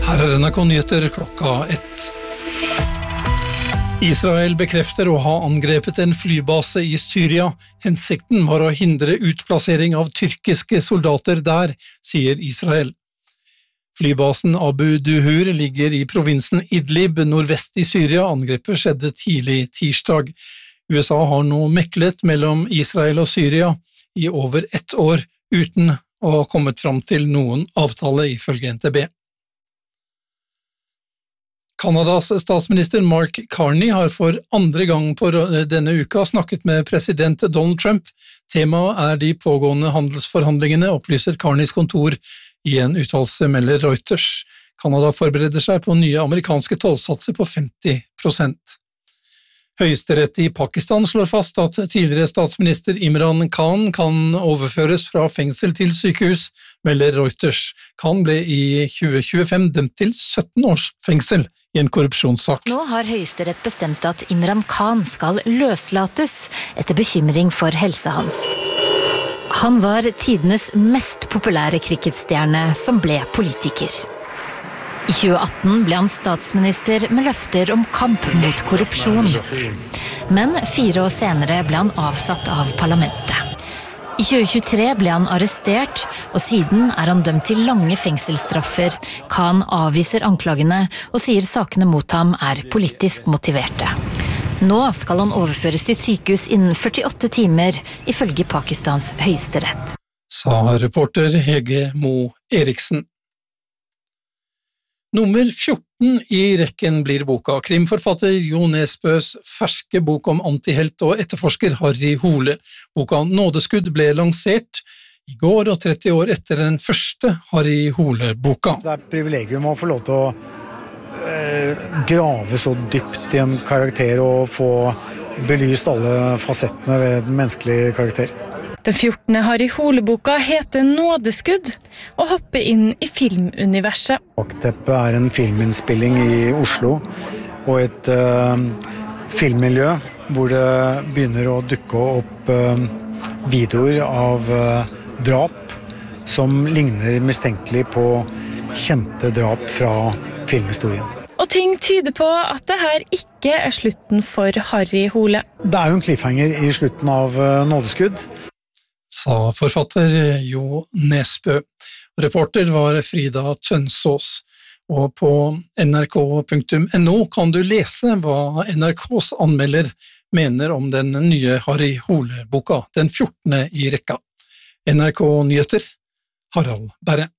Her NRK Nyheter klokka 1. Israel bekrefter å ha angrepet en flybase i Syria. Hensikten var å hindre utplassering av tyrkiske soldater der, sier Israel. Flybasen Abu Duhur ligger i provinsen Idlib, nordvest i Syria. Angrepet skjedde tidlig tirsdag. USA har nå meklet mellom Israel og Syria i over 1 år, uten å ha kommet fram til noen avtale, ifølge NTB. Kanadas statsminister Mark Carney har for andre gang på denne uka snakket med president Donald Trump. Temaet er de pågående handelsforhandlingene, opplyser Carneys kontor i en uttalelse, melder Reuters. Kanada forbereder seg på nye amerikanske tollsatser på 50%. Høyesterett i Pakistan slår fast at tidligere statsminister Imran Khan kan overføres fra fengsel til sykehus, melder Reuters. Khan ble i 2025 dømt til 17 års fengsel i en korrupsjonssak. Nå har Høyesterett bestemt at Imran Khan skal løslates etter bekymring for helsa hans. Han var tidenes mest populære cricketstjerne som ble politiker. I 2018 ble han statsminister med løfter om kamp mot korrupsjon. Men 4 år senere ble han avsatt av parlamentet. I 2023 ble han arrestert, og siden er han dømt til lange fengselsstraffer. Khan avviser anklagene og sier sakene mot ham er politisk motiverte. Nå skal han overføres til sykehus innen 48 timer, ifølge Pakistans høyesterett. Sa reporter Hege Mo Eriksen. Nummer 14 i rekken blir boka. Krimforfatter Jo Nesbøs ferske bok om antihelt og etterforsker Harry Hole. Boka Nådeskudd ble lansert i går og 30 år etter den første Harry Hole-boka. Det er et privilegium å få lov til å grave så dypt i en karakter og få belyst alle fasettene ved den menneskelige karakter. Den 14. Harry Hole-boka heter Nådeskudd og hopper inn i filmuniverset. Bakteppet er en filminnspilling i Oslo og et filmmiljø hvor det begynner å dukke opp videoer av drap som ligner mistenkelig på kjente drap fra filmhistorien. Og ting tyder på at det her ikke er slutten for Harry Hole. Det er jo en cliffhanger i slutten av Nådeskudd, sa forfatter Jo Nesbø. Reporter var Frida Tønsås. Og på nrk.no kan du lese hva NRKs anmelder mener om den nye Harry Hole-boka, den 14. i rekka. NRK Nyheter, Harald Berre.